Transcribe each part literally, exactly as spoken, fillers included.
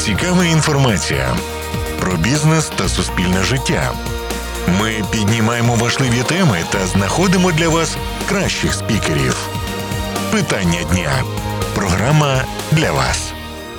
цікава інформація про бізнес та суспільне життя. Ми піднімаємо важливі теми та знаходимо для вас кращих спікерів. Питання дня. Програма для вас.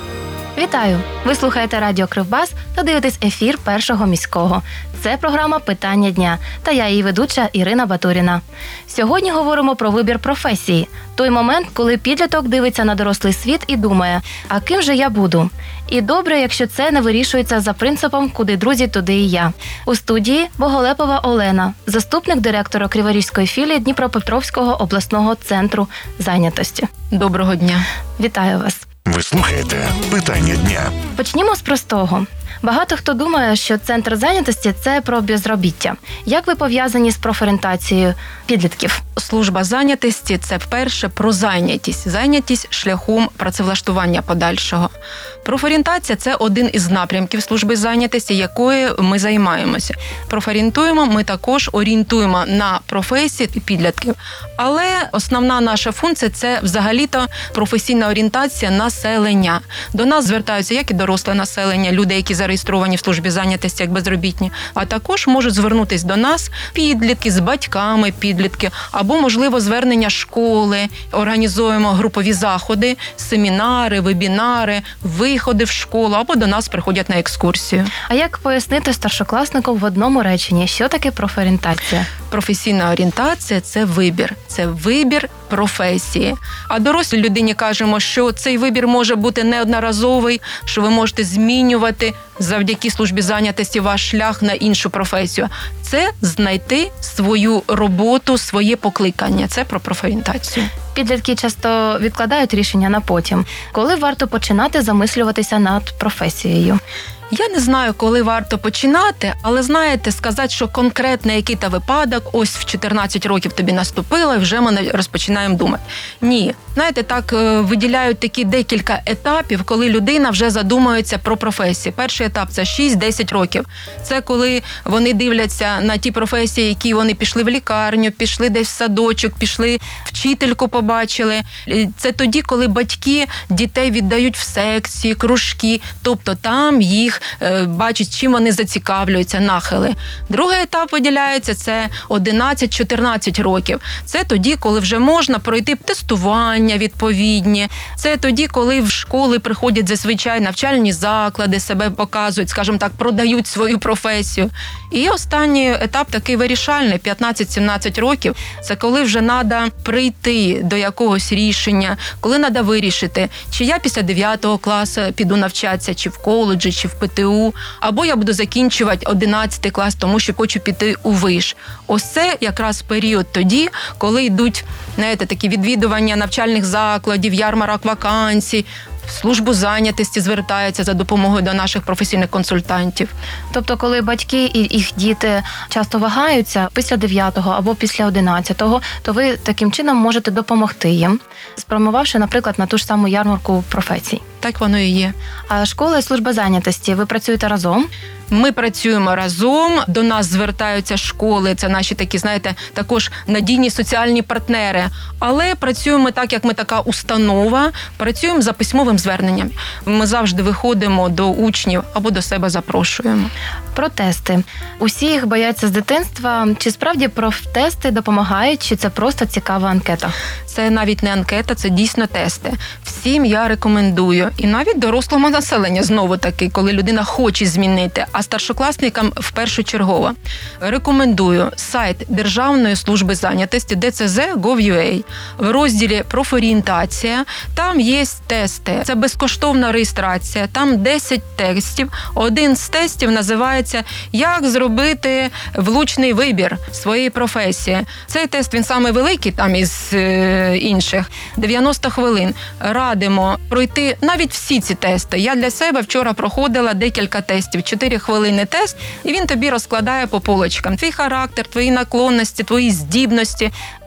Вітаю! Ви слухаєте Радіо Кривбас та дивитесь ефір Першого міського. Це програма «Питання дня» та я її ведуча Ірина Батуріна. Сьогодні говоримо про вибір професії. Той момент, коли підліток дивиться на дорослий світ і думає, а ким же я буду? І добре, якщо це не вирішується за принципом «куди друзі, туди і я». У студії Боголепова Олена, заступник директора Криворізької філії Дніпропетровського обласного центру зайнятості. Доброго дня. Вітаю вас. Ви слухаєте «Питання дня». Почнімо з простого. Багато хто думає, що центр зайнятості – це про безробіття. Як ви пов'язані з профорієнтацією підлітків? Служба зайнятості – це вперше про зайнятість. Зайнятість шляхом працевлаштування подальшого. Профорієнтація – це один із напрямків служби зайнятості, якою ми займаємося. Профорієнтуємо, ми також орієнтуємо на професії підлітків. Але основна наша функція – це взагалі-то професійна орієнтація населення. До нас звертаються як і доросле населення, люди, які зареєстровані в службі зайнятості як безробітні, а також можуть звернутися до нас підлітки з батьками підлітки, або, можливо, звернення школи. Організуємо групові заходи, семінари, вебінари, виходи в школу, або до нас приходять на екскурсію. А як пояснити старшокласнику в одному реченні, що таке профорієнтація? Професійна орієнтація – це вибір. Це вибір професії. А дорослій людині кажемо, що цей вибір може бути неодноразовий, що ви можете змінювати завдяки службі зайнятості ваш шлях на іншу професію. Це знайти свою роботу, своє покликання. Це про профорієнтацію. Підлітки часто відкладають рішення на потім. Коли варто починати замислюватися над професією? Я не знаю, коли варто починати, але, знаєте, сказати, що конкретно який-то випадок, ось в чотирнадцять років тобі наступило, і вже ми розпочинаємо думати. Ні. Знаєте, так виділяють такі декілька етапів, коли людина вже задумується про професії. Перший етап – це шість-десять років. Це коли вони дивляться на ті професії, які вони пішли в лікарню, пішли десь в садочок, пішли вчительку побачили. Це тоді, коли батьки дітей віддають в секції, кружки, тобто там їх бачить, чим вони зацікавлюються, нахили. Другий етап виділяється – це одинадцять-чотирнадцять років. Це тоді, коли вже можна пройти тестування відповідні. Це тоді, коли в школи приходять зазвичай навчальні заклади, себе показують, скажімо так, продають свою професію. І останній етап такий вирішальний – п'ятнадцять-сімнадцять років. Це коли вже треба прийти до якогось рішення, коли треба вирішити, чи я після дев'ятого класу піду навчатися, чи в коледжі, чи в ПТУ, або я буду закінчувати одинадцятий клас, тому що хочу піти у виш. Ось це якраз період тоді, коли йдуть, знаєте, такі відвідування навчальних закладів, ярмарок вакансій, службу зайнятості звертаються за допомогою до наших професійних консультантів. Тобто, коли батьки і їх діти часто вагаються після дев'ятого або після одинадцятого, то ви таким чином можете допомогти їм, спрямувавши, наприклад, на ту ж саму ярмарку професій. Так воно і є. А школа і служба зайнятості, ви працюєте разом? Ми працюємо разом, до нас звертаються школи, це наші такі, знаєте, також надійні соціальні партнери. Але працюємо так, як ми така установа, працюємо за письмовим зверненням. Ми завжди виходимо до учнів або до себе запрошуємо. Про тести. Усі їх бояться з дитинства. Чи справді профтести допомагають, чи це просто цікава анкета? Це навіть не анкета, це дійсно тести. Всім я рекомендую. І навіть дорослому населенню, знову таки, коли людина хоче змінити, а старшокласникам впершочергово. Рекомендую сайт Державної служби зайнятості ді це зет крапка гов крапка ю а. В розділі «Профорієнтація» там є тести. Це безкоштовна реєстрація. Там десять тестів. Один з тестів називається «Як зробити влучний вибір своєї професії». Цей тест, він саме великий там із е, інших. дев'яносто хвилин. Радимо пройти навіть всі ці тести. Я для себе вчора проходила декілька тестів. чотири хвилини тест, і він тобі розкладає по полочкам. Твій характер, твої наклонності, твої здібності.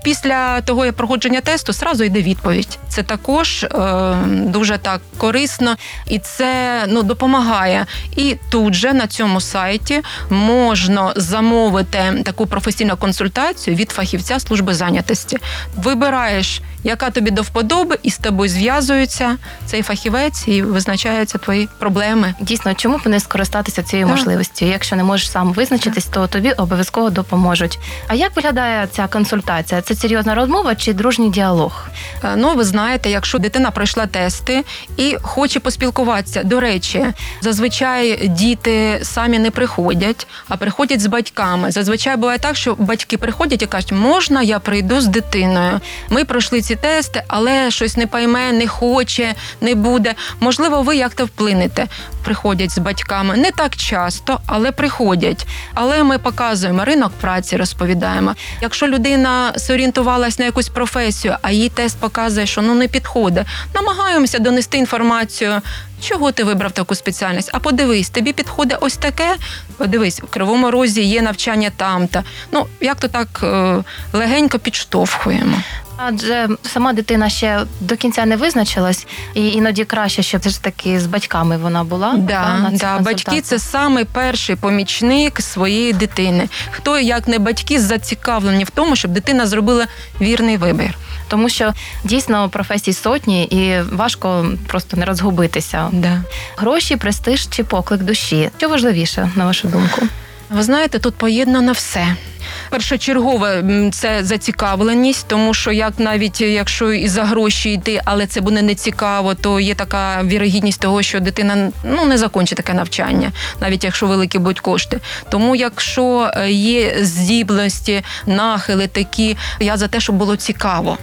Після того, як проходження тесту, сразу йде відповідь. Це також е, дуже так корисно, і це ну, допомагає. І тут же на цьому сайті можна замовити таку професійну консультацію від фахівця служби зайнятості. Вибираєш, яка тобі до вподоби, і з тобою зв'язується цей фахівець і визначаються твої проблеми. Дійсно, чому б не скористатися цією Так. можливістю? Якщо не можеш сам визначитись, то тобі обов'язково допоможуть. А як виглядає ця консультація? Це серйозна розмова чи дружній діалог? Е, Ну, ви знаєте, якщо дитина пройшла тести і хоче поспілкуватися, до речі, зазвичай діти самі не приходять, а приходять з батьками. Зазвичай буває так, що батьки приходять і кажуть, можна я прийду з дитиною? Ми пройшли ці тести, але щось не пойме, не хоче, не буде. Можливо, ви як-то вплинете. Приходять з батьками. Не так часто, але приходять. Але ми показуємо ринок праці, розповідаємо. Якщо людина зорієнтувалась на якусь професію, а їй тест показує, що ну не підходить, намагаємося донести інформацію, чого ти вибрав таку спеціальність. А подивись, тобі підходить ось таке, подивись, в Кривому Розі є навчання там-то. Ну, як-то так е, легенько підштовхуємо. Адже сама дитина ще до кінця не визначилась, і іноді краще, щоб все ж таки з батьками вона була. Да, на цій да. Батьки – консультації. це саме перший помічник своєї дитини. Хто, як не батьки, зацікавлені в тому, щоб дитина зробила вірний вибір. Тому що дійсно професій сотні і важко просто не розгубитися. Да. Гроші, престиж чи поклик душі? Що важливіше, на вашу думку? Ви знаєте, тут поєднано все. Першочергове м, це зацікавленість, тому що як навіть якщо і за гроші йти, але це буде не цікаво, то є така вірогідність того, що дитина ну не закінчить таке навчання, навіть якщо великі будуть кошти. Тому якщо є здібності, нахили такі, я за те, щоб було цікаво.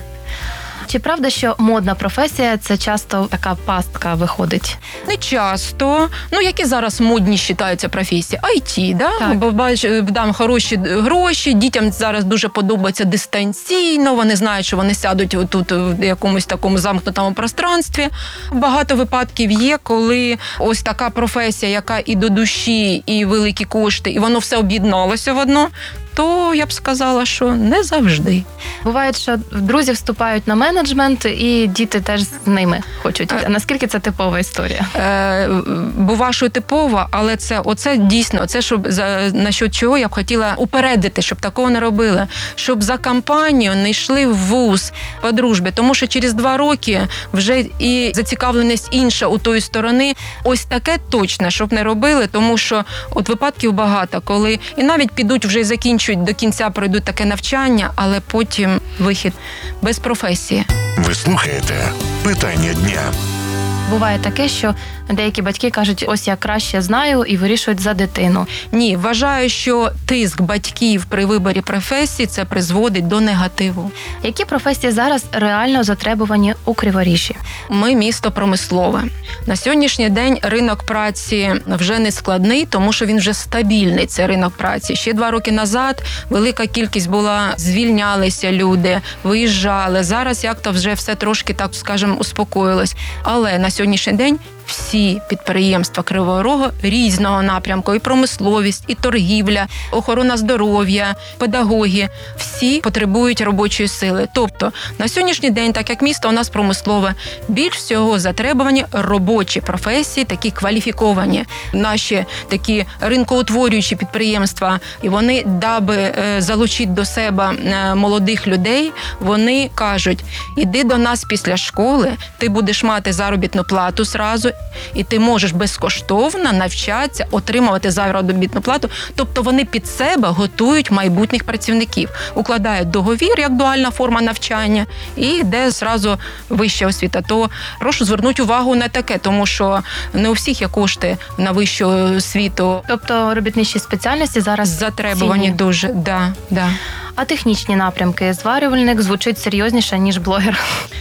Чи правда, що модна професія – це часто така пастка виходить? Не часто. Ну, які зараз модні вважаються професії? ай ті, да? Так. Бо бач, дам хороші гроші, дітям зараз дуже подобається дистанційно, вони знають, що вони сядуть тут в якомусь такому замкнутому пространстві. Багато випадків є, коли ось така професія, яка і до душі, і великі кошти, і воно все об'єдналося в одно, то я б сказала, що не завжди. Буває, що друзі вступають на менеджмент, і діти теж з ними хочуть. А наскільки це типова історія? Е, бува, що типова, але це оце дійсно, це щоб за насчет чого я б хотіла упередити, щоб такого не робили, щоб за компанію не йшли в вуз по дружбі, тому що через два роки вже і зацікавленість інша у тої сторони. Ось таке точно, щоб не робили, тому що от випадків багато, коли і навіть підуть вже закінчують до кінця, пройдуть таке навчання, але потім вихід без професії. Ви слухаєте «Питання дня». Буває таке, що деякі батьки кажуть, ось я краще знаю, і вирішують за дитину. Ні, вважаю, що тиск батьків при виборі професії це призводить до негативу. Які професії зараз реально затребувані у Криворіжжі? Ми місто промислове. На сьогоднішній день ринок праці вже не складний, тому що він вже стабільний, це ринок праці. Ще два роки назад велика кількість була, звільнялися люди, виїжджали. Зараз як-то вже все трошки, так скажемо, успокоїлось. Але на сьогоднішній день всі підприємства Кривого Рогу різного напрямку, і промисловість, і торгівля, охорона здоров'я, педагоги, всі потребують робочої сили. Тобто на сьогоднішній день, так як місто у нас промислове, більш всього затребувані робочі професії, такі кваліфіковані. Наші такі ринкоутворюючі підприємства, і вони, даби залучити до себе молодих людей, вони кажуть, іди до нас після школи, ти будеш мати заробітну плату зразу, і ти можеш безкоштовно навчатися, отримувати заробітну плату. Тобто вони під себе готують майбутніх працівників, укладають договір як дуальна форма навчання і йде зразу вища освіта. То прошу звернути увагу на таке, тому що не у всіх є кошти на вищу освіту. Тобто робітничі спеціальності зараз Затребувані цінні. дуже, да, да. А технічні напрямки? Зварювальник звучить серйозніше, ніж блогер.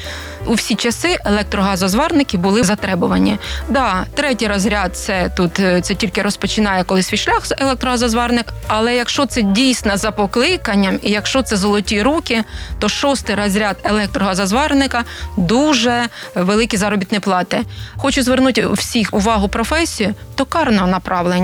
У всі часи електрогазозварники були затребувані. Да, третій розряд це тут це тільки розпочинає коли свій шлях електрогазозварник, але якщо це дійсно за покликанням і якщо це золоті руки, то шостий розряд електрогазозварника дуже великі заробітні плати. Хочу звернути всіх увагу професію токарного направлення.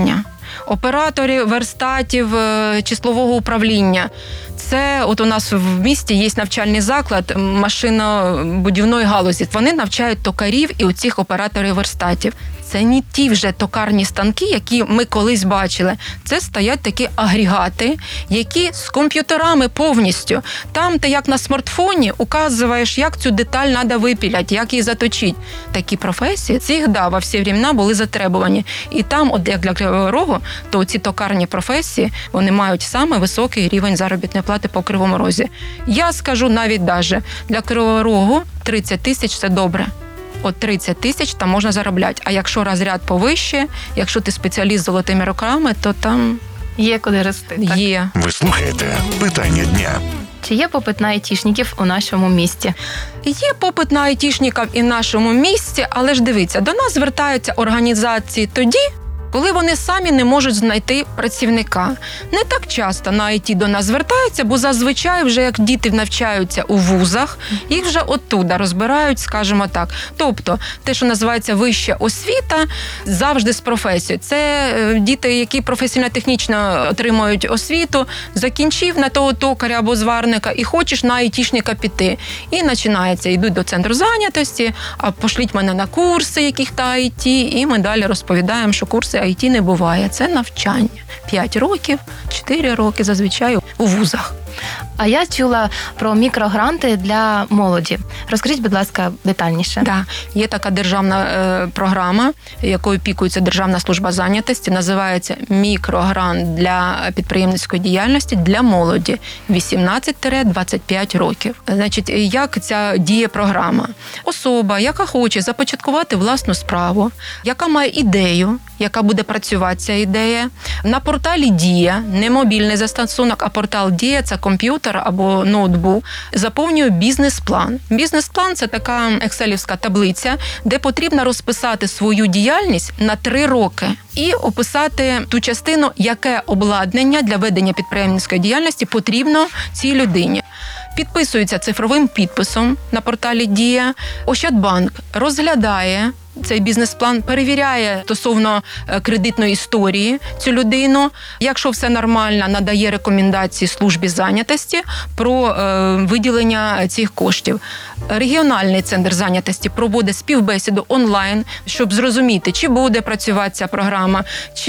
оператори верстатів е, числового управління. Це от у нас в місті є навчальний заклад машинобудівної галузі. Вони навчають токарів і оцих операторів верстатів. Це не ті вже токарні станки, які ми колись бачили. Це стоять такі агрегати, які з комп'ютерами повністю. Там ти як на смартфоні указуєш, як цю деталь треба випіляти, як її заточити. Такі професії, завжди во всі времена були затребувані. І там, от як для Кривого Рогу, то ці токарні професії, вони мають саме високий рівень заробітної плати по Кривому Розі. Я скажу навіть даже, для Кривого Рогу тридцять тисяч – це добре. От тридцять тисяч там можна заробляти. А якщо розряд повище, якщо ти спеціаліст з золотими руками, то там Є куди рости. Так? є. Ви слухаєте питання дня. Чи є попит на айтішників у нашому місті? Є попит на айтішників і в нашому місті, але ж дивіться, до нас звертаються організації тоді, коли вони самі не можуть знайти працівника. Не так часто на ай ті до нас звертаються, бо зазвичай вже як діти навчаються у вузах, їх вже оттуда розбирають, скажімо так. Тобто, те, що називається вища освіта, завжди з професією. Це діти, які професійно-технічно отримують освіту, закінчив на того токаря або зварника і хочеш на айтішника піти. І починається, йдуть до центру зайнятості, а пошліть мене на курси яких-то ай ті, і ми далі розповідаємо, що курси ай ті не буває. Це навчання. П'ять років, чотири роки зазвичай у вузах. А я чула про мікрогранти для молоді. Розкажіть, будь ласка, детальніше. Да. Є така державна е, програма, якою опікується Державна служба зайнятості, називається «Мікрогрант для підприємницької діяльності для молоді вісімнадцять двадцять п'ять років». Значить, як ця діє програма? Особа, яка хоче започаткувати власну справу, яка має ідею, яка буде працювати ця ідея, на порталі «Дія», не мобільний застосунок, а портал «Дія» – це комп'ютер або ноутбук, заповнює бізнес-план. Бізнес-план – це така екселівська таблиця, де потрібно розписати свою діяльність на три роки і описати ту частину, яке обладнання для ведення підприємницької діяльності потрібно цій людині. Підписується цифровим підписом на порталі «Дія». Ощадбанк розглядає цей бізнес-план, перевіряє стосовно кредитної історії цю людину. Якщо все нормально, надає рекомендації службі зайнятості про е, виділення цих коштів. Регіональний центр зайнятості проводить співбесіду онлайн, щоб зрозуміти, чи буде працювати ця програма,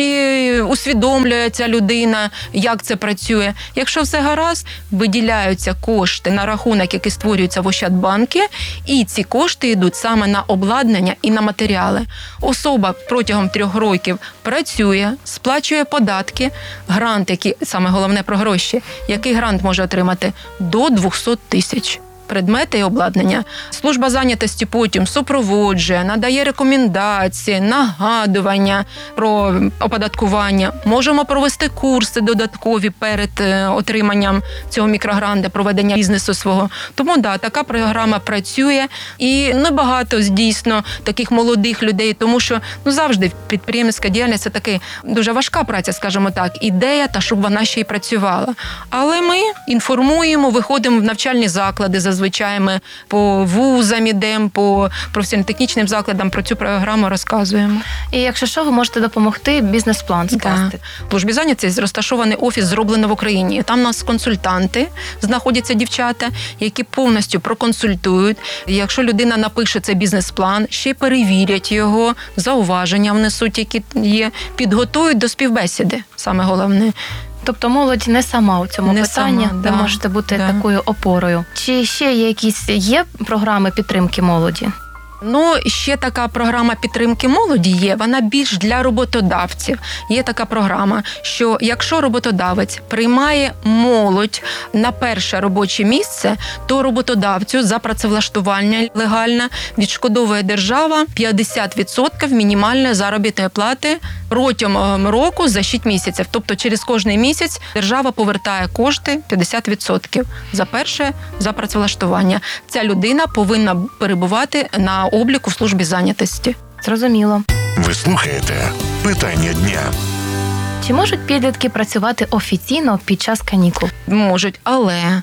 чи усвідомлює ця людина, як це працює. Якщо все гаразд, виділяються кошти на рахунок, який створюється в Ощадбанку, і ці кошти йдуть саме на обладнання і на матеріали. Особа протягом трьох років працює, сплачує податки, грант, який, саме головне про гроші, який грант може отримати? До двісті тисяч. Предмети і обладнання. Служба зайнятості потім супроводжує, надає рекомендації, нагадування про оподаткування. Можемо провести курси додаткові перед отриманням цього мікрогранту, проведення бізнесу свого. Тому, да, така програма працює. І небагато, дійсно, таких молодих людей, тому що ну, завжди підприємницька діяльність – це така дуже важка праця, скажімо так, ідея, та щоб вона ще й працювала. Але ми інформуємо, виходимо в навчальні заклади, зазвичай ми по вузам ідемо, по професійно-технічним закладам про цю програму розказуємо. І якщо що, ви можете допомогти бізнес-план скласти. Да. В службі зайнятості розташований офіс «Зроблено в Україні». Там у нас консультанти знаходяться, дівчата, які повністю проконсультують. Якщо людина напише цей бізнес-план, ще й перевірять його, зауваження внесуть, які є, підготують до співбесіди, саме головне. Тобто молодь не сама у цьому не питанні, сама, ви да, можете бути да. такою опорою. Чи ще є якісь є програми підтримки молоді? Ну, ще така програма підтримки молоді є, вона більш для роботодавців. Є така програма, що якщо роботодавець приймає молодь на перше робоче місце, то роботодавцю за працевлаштування легальне відшкодовує держава п'ятдесят відсотків мінімальної заробітної плати протягом року за шість місяців. Тобто через кожний місяць держава повертає кошти п'ятдесят відсотків за перше за працевлаштування. Ця людина повинна перебувати на обліку в службі зайнятості. Зрозуміло. Ви слухаєте питання дня. Чи можуть підлітки працювати офіційно під час канікул? Можуть, але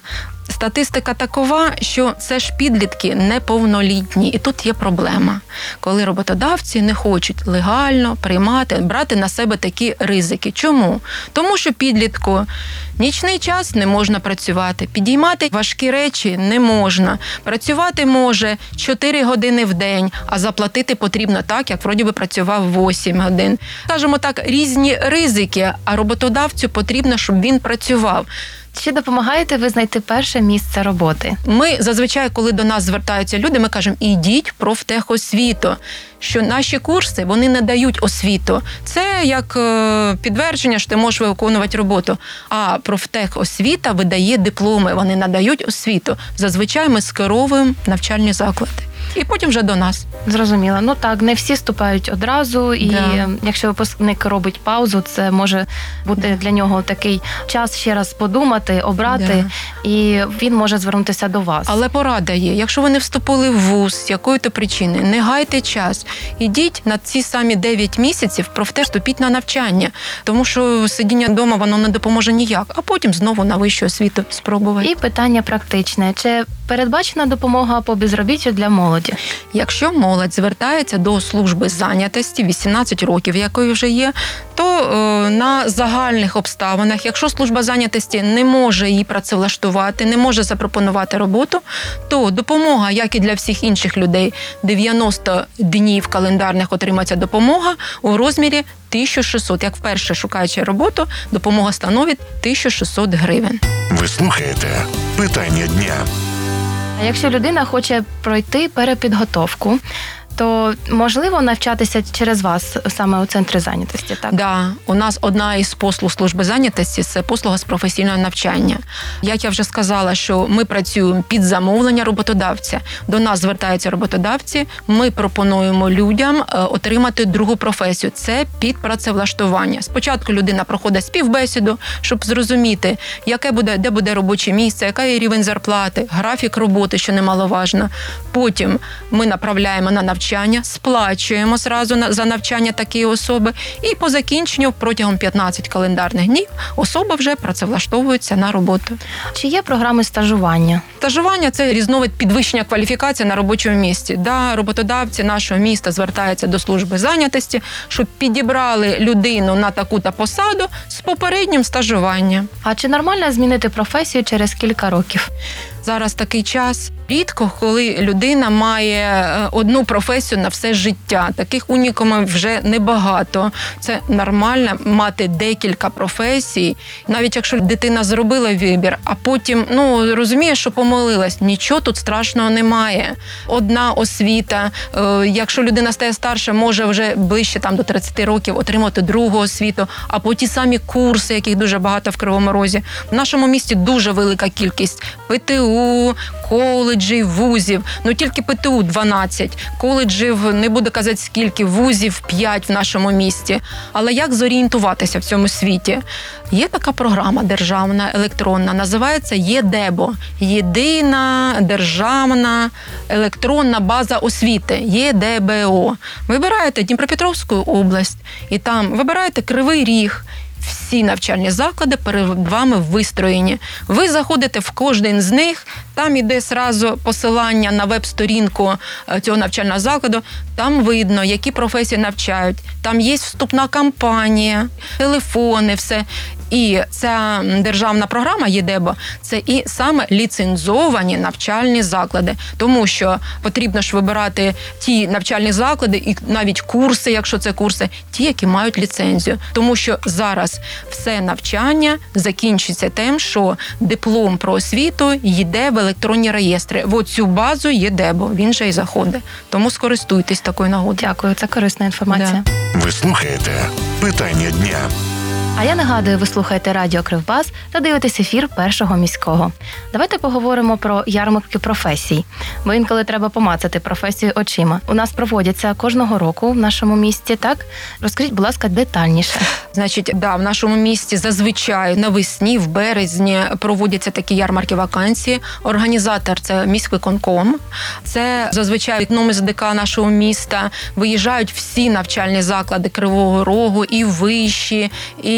Статистика такова, що це ж підлітки неповнолітні. І тут є проблема, коли роботодавці не хочуть легально приймати, брати на себе такі ризики. Чому? Тому що підлітку нічний час не можна працювати, підіймати важкі речі не можна. Працювати може чотири години в день, а заплатити потрібно так, як вроді би працював вісім годин. Скажімо так, різні ризики, а роботодавцю потрібно, щоб він працював. Чи допомагаєте ви знайти перше місце роботи? Ми зазвичай, коли до нас звертаються люди, ми кажемо, ідіть в профтехосвіту, що наші курси, вони не дають освіту. Це як е, підтвердження, що ти можеш виконувати роботу. А профтехосвіта видає дипломи, вони надають освіту. Зазвичай ми скеровуємо навчальні заклади. І потім вже до нас. Зрозуміло. Ну так, не всі вступають одразу, і Да. якщо випускник робить паузу, це може бути для нього такий час ще раз подумати, обрати, і він може звернутися до вас. Але порада є. Якщо ви не вступили в вуз з якої-то причини, не гайте час. Ідіть на ці самі дев'ять місяців, профтех, вступіть на навчання. Тому що сидіння вдома, воно не допоможе ніяк. А потім знову на вищу освіту спробувати. І питання практичне. Чи передбачена допомога по безробіттю для молоді? Якщо молодь звертається до служби зайнятості, вісімнадцять років, якої вже є, то е, на загальних обставинах, якщо служба зайнятості не може її працевлаштувати, не може запропонувати роботу, то допомога, як і для всіх інших людей, дев'яносто днів календарних отримається допомога у розмірі тисяча шістсот. Як вперше шукаючи роботу, допомога становить тисяча шістсот гривень. Ви слухаєте «Питання дня». А якщо людина хоче пройти перепідготовку, то можливо навчатися через вас саме у центрі зайнятості, так? Да, у нас одна із послуг служби зайнятості – це послуга з професійного навчання. Як я вже сказала, що ми працюємо під замовлення роботодавця. До нас звертаються роботодавці, ми пропонуємо людям отримати другу професію – це підпрацевлаштування. Спочатку людина проходить співбесіду, щоб зрозуміти, яке буде, де буде робоче місце, який рівень зарплати, графік роботи, що немаловажно. Потім ми направляємо на навчання, сплачуємо зразу за навчання такої особи, і по закінченню протягом п'ятнадцять календарних днів особа вже працевлаштовується на роботу. Чи є програми стажування? Стажування – це різновид підвищення кваліфікації на робочому місці. Да, роботодавці нашого міста звертаються до служби зайнятості, щоб підібрали людину на таку-то посаду з попереднім стажуванням. А чи нормально змінити професію через кілька років? Зараз такий час. Рідко, коли людина має одну професію на все життя. Таких унікумів вже небагато. Це нормально мати декілька професій. Навіть якщо дитина зробила вибір, а потім, ну, розуміє, що помилилась, нічого тут страшного немає. Одна освіта. Якщо людина стає старша, може вже ближче там до тридцяти років отримати другу освіту, а по ті самі курси, яких дуже багато в Кривому Розі. В нашому місті дуже велика кількість ПТУ, коледжів, вузів. Ну тільки ПТУ дванадцять, коледжів, не буду казати скільки, вузів п'ять в нашому місті. Але як зорієнтуватися в цьому світі? Є така програма державна, електронна, називається ЄДЕБО. Єдина державна електронна база освіти, ЄДБО. Вибираєте Дніпропетровську область, і там вибираєте Кривий Ріг. Всі навчальні заклади перед вами вистроєні. Ви заходите в кожен з них, там іде зразу посилання на веб-сторінку цього навчального закладу, там видно, які професії навчають, там є вступна кампанія, телефони, все. І ця державна програма ЄДЕБО – це і саме ліцензовані навчальні заклади. Тому що потрібно ж вибирати ті навчальні заклади і навіть курси, якщо це курси, ті, які мають ліцензію. Тому що зараз все навчання закінчиться тим, що диплом про освіту йде в електронні реєстри. В оцю базу ЄДЕБО, він же і заходить. Тому скористуйтесь такою нагодою. Дякую, це корисна інформація. Да. Ви слухаєте «Питання дня». А я нагадую, ви слухаєте Радіо Кривбас та дивитесь ефір Першого міського. Давайте поговоримо про ярмарки професій, бо інколи треба помацати професію очима. У нас проводяться кожного року в нашому місті, так? Розкажіть, будь ласка, детальніше. Значить, да, в нашому місті зазвичай навесні, в березні проводяться такі ярмарки вакансії. Організатор – це міськвиконком. Це зазвичай вікном із ДК нашого міста виїжджають всі навчальні заклади Кривого Рогу, і вищі, і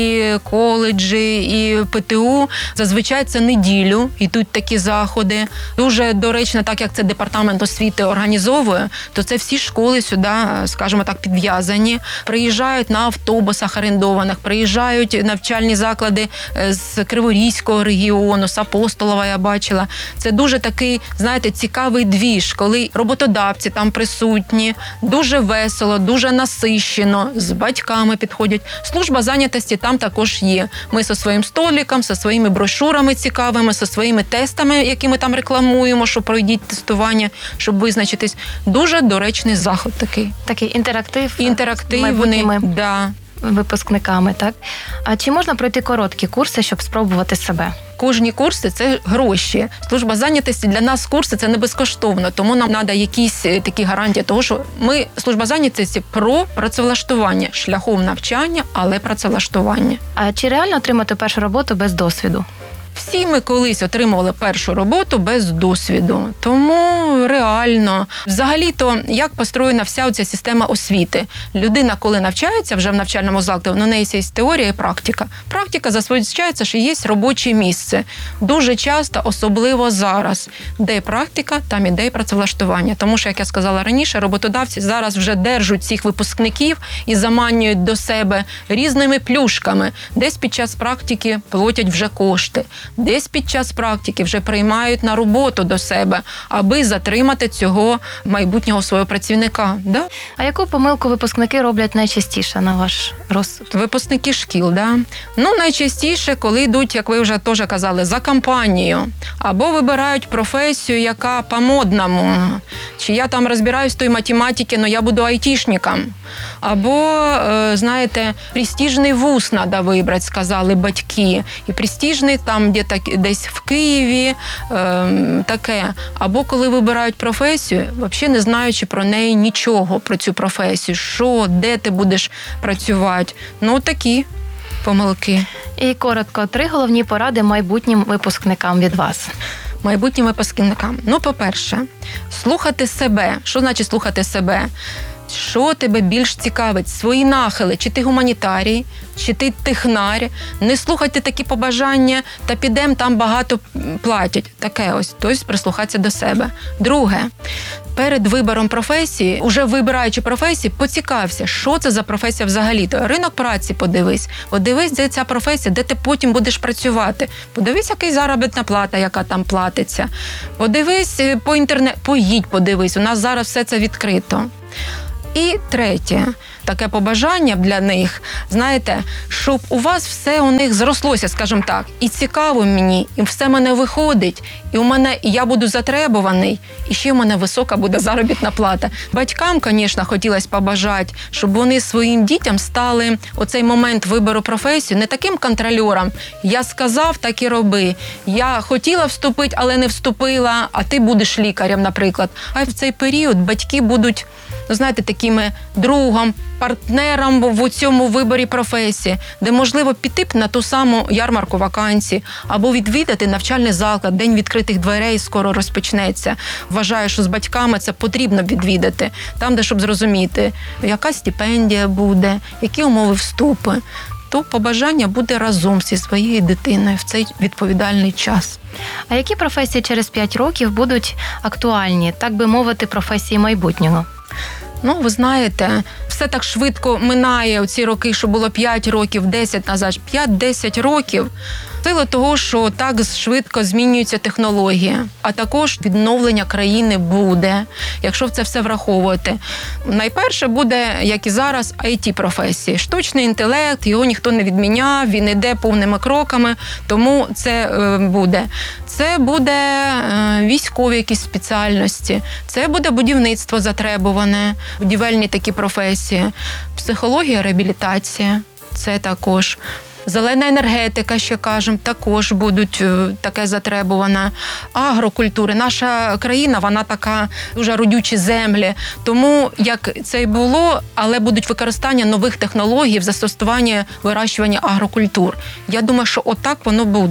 і коледжі, і ПТУ. Зазвичай це неділю йдуть такі заходи. Дуже доречно, так як це департамент освіти організовує, то це всі школи сюди, скажімо так, підв'язані. Приїжджають на автобусах орендованих, приїжджають навчальні заклади з Криворізького регіону, з Апостолова я бачила. Це дуже такий, знаєте, цікавий двіж, коли роботодавці там присутні, дуже весело, дуже насищено, з батьками підходять. Служба зайнятості там також є. Ми зі своїм столиком, зі своїми брошурами цікавими, зі своїми тестами, які ми там рекламуємо, що пройдіть тестування, щоб визначитись. Дуже доречний заход такий. Такий інтерактив, Інтерактивний, з майбутніми да. випускниками, так? А чи можна пройти короткі курси, щоб спробувати себе? Кожні курси – це гроші. Служба зайнятості для нас курси – це не безкоштовно, тому нам треба якісь такі гарантії того, що ми, служба зайнятості, про працевлаштування, шляхом навчання, але працевлаштування. А чи реально отримати першу роботу без досвіду? Всі ми колись отримували першу роботу без досвіду, тому реально. Взагалі-то, як построєна вся ця система освіти? Людина, коли навчається вже в навчальному закладі, у неї є теорія і практика. Практика засвідчається, що є робоче місце. Дуже часто, особливо зараз, де практика, там іде і працевлаштування. Тому що, як я сказала раніше, роботодавці зараз вже держать цих випускників і заманюють до себе різними плюшками. Десь під час практики платять вже кошти. Десь під час практики вже приймають на роботу до себе, аби затримати цього майбутнього свого працівника. Да? А яку помилку випускники роблять найчастіше, на ваш розсуд? Випускники шкіл, да? Ну, найчастіше, коли йдуть, як ви вже теж казали, за компанію, або вибирають професію, яка по-модному. Чи я там розбираюсь в той математиці, але я буду айтішником. Або, знаєте, престижний вуз треба вибрати, сказали батьки. І престижний там десь в Києві, таке. Або коли вибирають професію, взагалі не знаючи про неї нічого, про цю професію. Що, де ти будеш працювати. Ну, такі помилки. І коротко, три головні поради майбутнім випускникам від вас. Майбутнім випускникам. Ну, по-перше, слухати себе. Що значить слухати себе? Що тебе більш цікавить? Свої нахили. Чи ти гуманітарій, чи ти технар. Не слухайте такі побажання, та підем, там багато платять. Таке ось. Тобто прислухатися до себе. Друге. Перед вибором професії, уже вибираючи професію, поцікався, що це за професія взагалі-то. Ринок праці подивись. Подивись, де ця професія, де ти потім будеш працювати. Подивись, яка заробітна плата, яка там платиться. Подивись по інтернету, поїдь, подивись. У нас зараз все це відкрито. І третє, таке побажання для них, знаєте, щоб у вас все у них зрослося, скажімо так, і цікаво мені, і все мене виходить, і у мене, і я буду затребуваний, і ще в мене висока буде заробітна плата. Батькам, звісно, хотілося побажати, щоб вони своїм дітям стали оцей момент вибору професії не таким контрольором. Я сказав, так і роби. Я хотіла вступити, але не вступила, а ти будеш лікарем, наприклад. А в цей період батьки будуть, ну, знаєте, такими другом, партнером в цьому виборі професії, де можливо піти б на ту саму ярмарку вакансій, або відвідати навчальний заклад, день відкритих дверей скоро розпочнеться. Вважаю, що з батьками це потрібно відвідати, там, де щоб зрозуміти, яка стипендія буде, які умови вступу. То побажання буде разом зі своєю дитиною в цей відповідальний час. А які професії через п'ять років будуть актуальні, так би мовити, професії майбутнього? Ну, ви знаєте, все так швидко минає оці роки, що було п'ять років, десять назад, п'ять-десять років. Сила того, що так швидко змінюється технологія, а також відновлення країни буде, якщо це все враховувати. Найперше буде, як і зараз, ай ті-професії. Штучний інтелект, його ніхто не відміняв, він іде повними кроками, тому це буде. Це буде військові якісь спеціальності, це буде будівництво затребуване, будівельні такі професії, психологія, реабілітація, це також. Зелена енергетика, ще кажемо, також будуть таке затребуване. Агрокультури. Наша країна, вона така дуже родючі землі. Тому, як це й було, але будуть використання нових технологій в застосуванні вирощування агрокультур. Я думаю, що отак воно буде.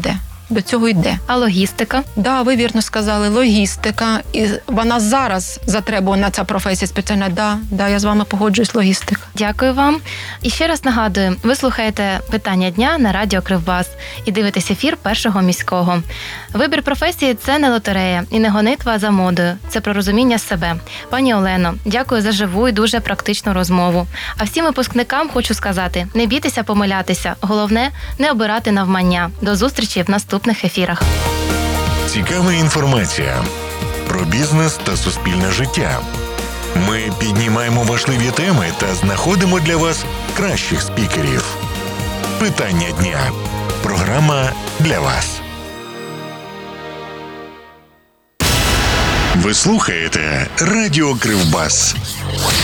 до цього йде. А логістика? Да, ви вірно сказали, логістика. І вона зараз затребувана, ця професія спеціальна. Да, да, я з вами погоджуюсь, логістика. Дякую вам. І ще раз нагадую, ви слухаєте «Питання дня» на радіо Кривбас і дивитесь ефір Першого міського. Вибір професії – це не лотерея і не гонитва за модою. Це про розуміння себе. Пані Олено, дякую за живу і дуже практичну розмову. А всім випускникам хочу сказати, не бійтеся помилятися. Головне – не обирати навмання. До зустрічі в наступних ефірах. Цікава інформація про бізнес та суспільне життя. Ми піднімаємо важливі теми та знаходимо для вас кращих спікерів. Питання дня. Програма для вас. Ви слухаєте Радіо Кривбас.